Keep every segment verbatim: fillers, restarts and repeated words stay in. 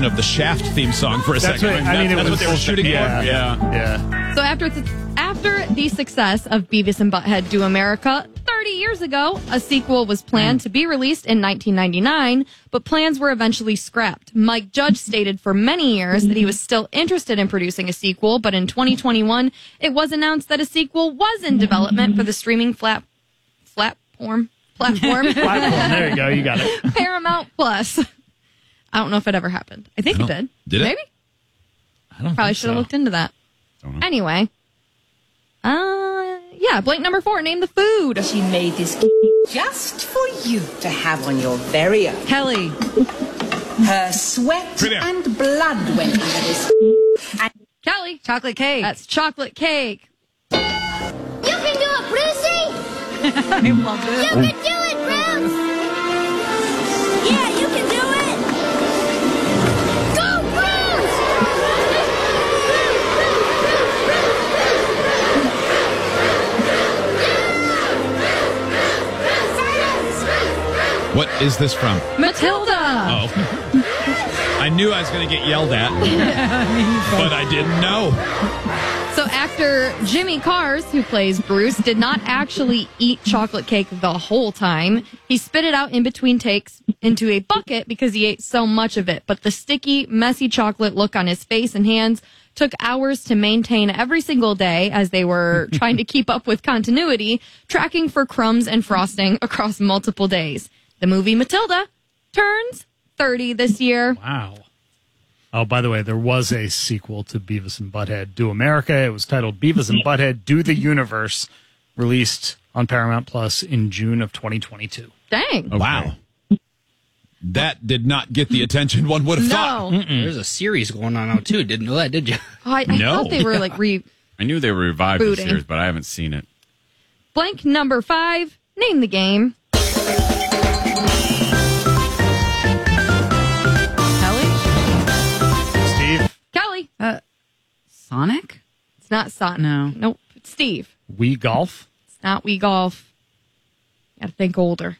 version of the Shaft theme song for a That's second. what, I mean, that's it what was, they were shooting yeah, for. Yeah. yeah. So after th- after the success of Beavis and Butthead Do America thirty years ago, a sequel was planned to be released in nineteen ninety-nine, but plans were eventually scrapped. Mike Judge stated for many years that he was still interested in producing a sequel, but in twenty twenty-one, it was announced that a sequel was in development for the streaming flat platform platform. Platform. There you go. You got it. Paramount Plus. I don't know if it ever happened. I think I it did. Did it? Maybe? I don't Probably think should have so. looked into that. Don't know. Anyway. Uh, yeah, blank number four, name the food. She made this just for you to have on your very own. Kelly. Her sweat Right there. and blood went into this. And Kelly. Chocolate cake. That's chocolate cake. You can do it, Brucey! I love You it. can do it, Bruce! Yeah, you can do it! Go, Bruce! What is this from? Matilda. Oh. I knew I was going to get yelled at, but I didn't know. So actor Jimmy Cars, who plays Bruce, did not actually eat chocolate cake the whole time. He spit it out in between takes into a bucket because he ate so much of it. But the sticky, messy chocolate look on his face and hands took hours to maintain every single day as they were trying to keep up with continuity, tracking for crumbs and frosting across multiple days. The movie Matilda turns thirty this year. Wow. Oh, by the way, there was a sequel to Beavis and Butthead Do America. It was titled Beavis and Butthead Do the Universe, released on Paramount Plus in June of twenty twenty-two. Dang. Wow. That did not get the attention one would have thought. No. There's a series going on now, too. Didn't know that, did you? Oh, I, I No. thought they were like re... I knew they were revived the Booting. series, but I haven't seen it. Blank number five, name the game. Kelly? Steve, Kelly. Uh, Sonic? It's not Sonic. No. Nope. It's Steve. Wii Golf. It's not Wii Golf. Gotta think older.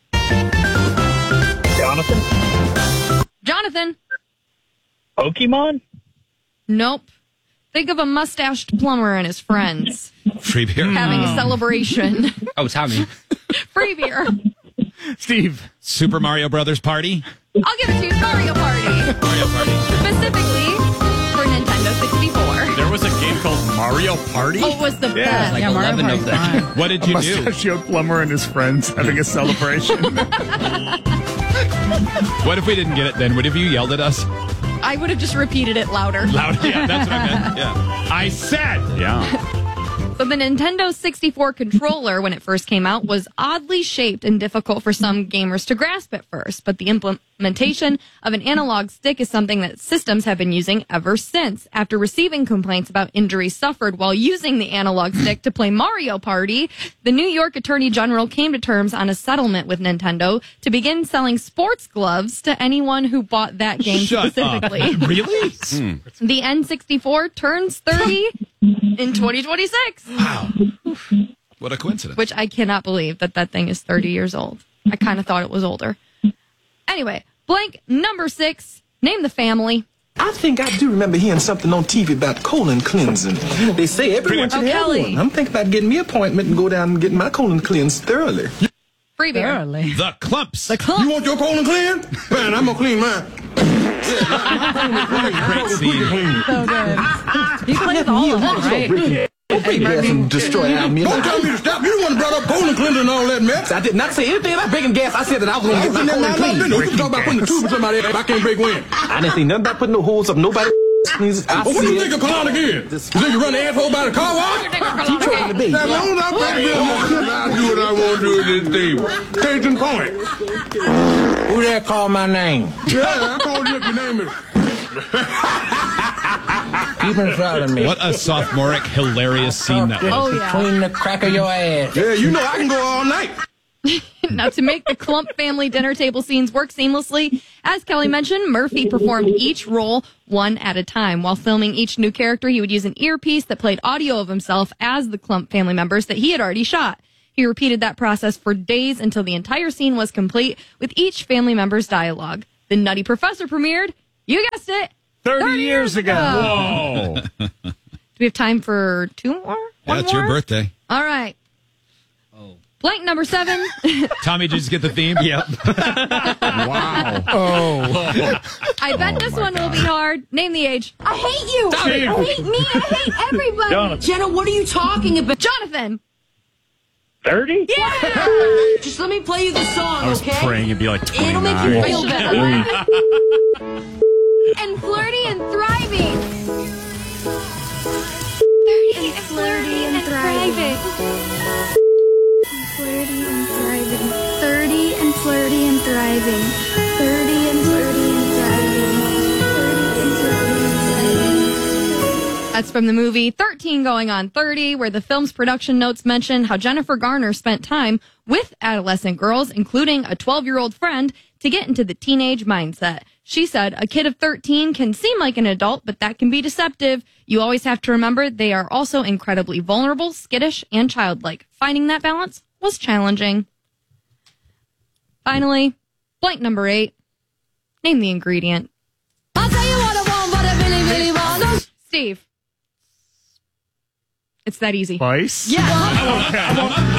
Jonathan? Jonathan. Pokemon? Nope. Think of a mustached plumber and his friends Free beer. having a celebration. Oh, Tommy. Free beer. Steve. Super Mario Brothers Party. I'll give it to you. Mario Party. Mario Party. Specifically for Nintendo sixty-four. There was a game called Mario Party? Oh, it was the Yeah. best. Like Yeah, Mario eleven of Party's them. fine. What did you do? Mustachioed plumber and his friends having a celebration. What if we didn't get it then? Would have you yelled at us? I would have just repeated it louder. Loud. Yeah, that's what I meant. Yeah. I said. Yeah. So the Nintendo sixty-four controller, when it first came out, was oddly shaped and difficult for some gamers to grasp at first. But the implementation of an analog stick is something that systems have been using ever since. After receiving complaints about injuries suffered while using the analog stick to play Mario Party, the New York Attorney General came to terms on a settlement with Nintendo to begin selling sports gloves to anyone who bought that game Shut specifically. up. Really? The N sixty-four turns thirty in twenty twenty-six. Wow. What a coincidence. Which I cannot believe that that thing is thirty years old. I kind of thought it was older. Anyway, blank number six, name the family. I think I do remember hearing something on T V about colon cleansing. They say everyone should Oh, have Kelly. one. I'm thinking about getting me an appointment and go down and getting my colon cleansed thoroughly. Free beer. Thoroughly. The Clumps. The clump. You want your colon cleansed? Man, I'm gonna clean mine. Great scene. So good. He plays all of them, right? Big gas and destroy our meal. Don't tell me to stop. You the one that brought up colon cleansing and all that mess. I did not say anything about breaking gas. I said that I was going to get my colon cleansed. You can talk about putting the tube in somebody if I can't break wind. I didn't say nothing about putting no holes up nobody. Well, what do you think of colonic is? You think you run the asshole by the car wash? You trying to be. As long as I pay the bill, I'll do what I want to do in this thing. Case in point. Who that called my name? Yeah, I told you if your name is... You've been following me. What a sophomoric, hilarious scene that was. Oh, yeah. Between the crack of your ass. Yeah, you know I can go all night. Now, to make the Clump family dinner table scenes work seamlessly, as Kelly mentioned, Murphy performed each role one at a time. While filming each new character, he would use an earpiece that played audio of himself as the Clump family members that he had already shot. He repeated that process for days until the entire scene was complete with each family member's dialogue. The Nutty Professor premiered, you guessed it thirty years ago. Whoa. Do we have time for two more? One That's more? your birthday. All right. Blank number seven. Tommy, did you just get the theme? Yep. Wow. Oh. I bet this one will be hard. Name the age. I hate you. Steve. I hate me. I hate everybody. Jonathan. Jenna, what are you talking about? Jonathan. thirty? Yeah. Just let me play you the song, I was okay? praying it'd be like It'll make you twenty-nine. feel better. And flirty and thriving. Thirty and flirty and thriving. Flirty and thriving. Thirty and flirty and thriving. Thirty and flirty and thriving. Thirty and flirty and thriving. That's from the movie thirteen Going on thirty, where the film's production notes mention how Jennifer Garner spent time with adolescent girls, including a twelve-year-old friend, to get into the teenage mindset. She said, a kid of thirteen can seem like an adult, but that can be deceptive. You always have to remember they are also incredibly vulnerable, skittish, and childlike. Finding that balance was challenging. Finally, blank number eight. Name the ingredient. I'll tell you what I want, but I really, really want. Steve. It's that easy. Spice? Yeah. I